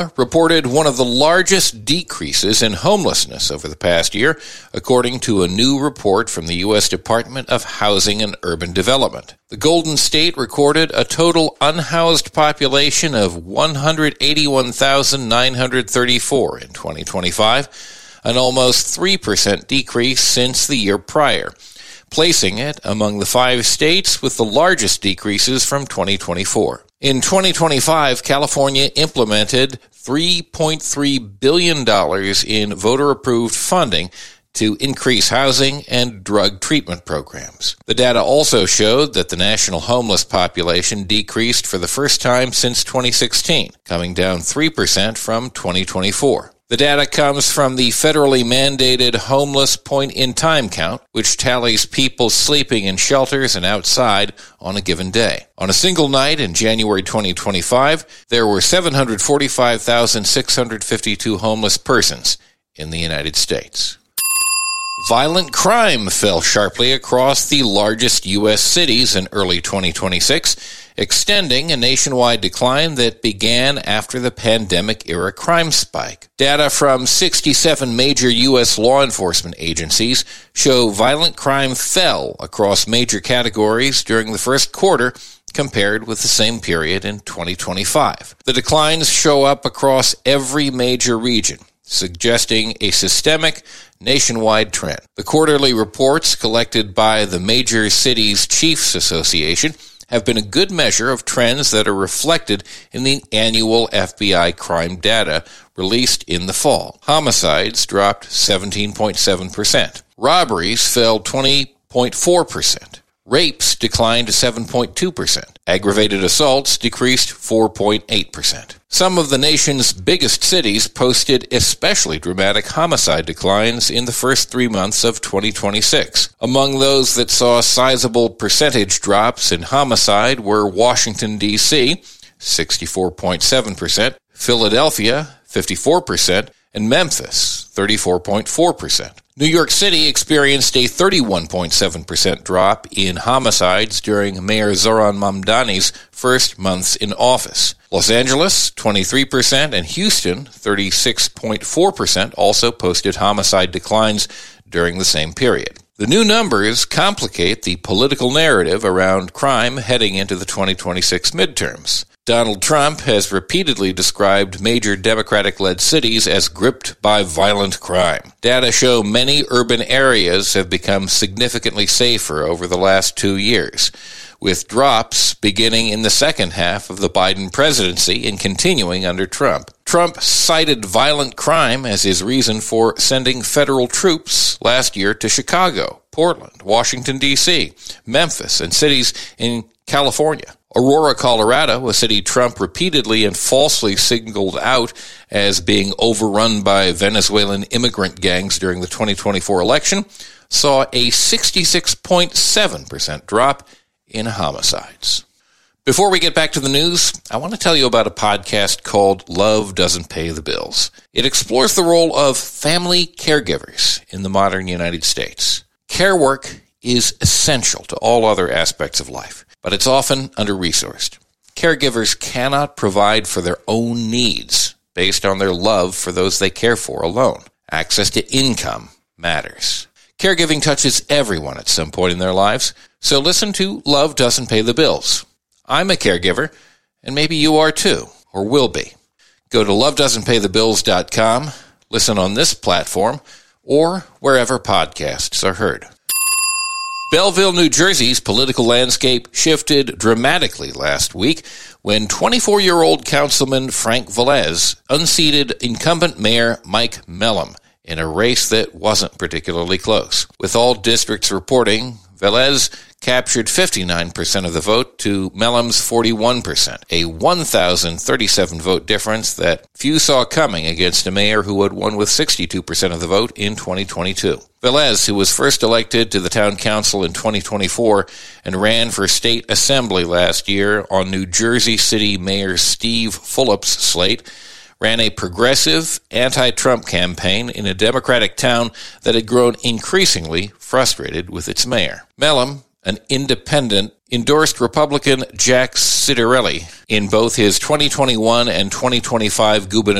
reported one of the largest decreases in homelessness over the past year, according to a new report from the U.S. Department of Housing and Urban Development. The Golden State recorded a total unhoused population of 181,934 in 2025, an almost 3% decrease since the year prior, placing it among the 5 states with the largest decreases from 2024. In 2025, California implemented $3.3 billion in voter-approved funding to increase housing and drug treatment programs. The data also showed that the national homeless population decreased for the first time since 2016, coming down 3% from 2024. The data comes from the federally mandated homeless point-in-time count, which tallies people sleeping in shelters and outside on a given day. On a single night in January 2025, there were 745,652 homeless persons in the United States. Violent crime fell sharply across the largest U.S. cities in early 2026, extending a nationwide decline that began after the pandemic-era crime spike. Data from 67 major U.S. law enforcement agencies show violent crime fell across major categories during the first quarter compared with the same period in 2025. The declines show up across every major region, suggesting a systemic, nationwide trend. The quarterly reports collected by the Major Cities Chiefs Association have been a good measure of trends that are reflected in the annual FBI crime data released in the fall. Homicides dropped 17.7%. Robberies fell 20.4%. Rapes declined to 7.2%. Aggravated assaults decreased 4.8%. Some of the nation's biggest cities posted especially dramatic homicide declines in the first 3 months of 2026. Among those that saw sizable percentage drops in homicide were Washington, D.C., 64.7%, Philadelphia, 54%, and Memphis, 34.4%. New York City experienced a 31.7% drop in homicides during Mayor Zoran Mamdani's first months in office. Los Angeles, 23%, and Houston, 36.4%, also posted homicide declines during the same period. The new numbers complicate the political narrative around crime heading into the 2026 midterms. Donald Trump has repeatedly described major Democratic-led cities as gripped by violent crime. Data show many urban areas have become significantly safer over the last 2 years, with drops beginning in the second half of the Biden presidency and continuing under Trump. Trump cited violent crime as his reason for sending federal troops last year to Chicago, Portland, Washington, D.C., Memphis, and cities in California. Aurora, Colorado, a city Trump repeatedly and falsely singled out as being overrun by Venezuelan immigrant gangs during the 2024 election, saw a 66.7% drop in homicides. Before we get back to the news, I want to tell you about a podcast called Love Doesn't Pay the Bills. It explores the role of family caregivers in the modern United States. Care work is essential to all other aspects of life, but it's often under-resourced. Caregivers cannot provide for their own needs based on their love for those they care for alone. Access to income matters. Caregiving touches everyone at some point in their lives, so listen to Love Doesn't Pay the Bills. I'm a caregiver, and maybe you are too, or will be. Go to lovedoesn'tpaythebills.com, listen on this platform, or wherever podcasts are heard. Belleville, New Jersey's political landscape shifted dramatically last week when 24-year-old Councilman Frank Velez unseated incumbent Mayor Mike Mellom in a race that wasn't particularly close. With all districts reporting, Velez captured 59% of the vote to Mellom's 41%, a 1,037 vote difference that few saw coming against a mayor who had won with 62% of the vote in 2022. Velez, who was first elected to the town council in 2024 and ran for state assembly last year on New Jersey City Mayor Steve Fulop's slate, ran a progressive, anti-Trump campaign in a Democratic town that had grown increasingly frustrated with its mayor. Mellom, an independent endorsed Republican Jack Ciattarelli in both his 2021 and 2025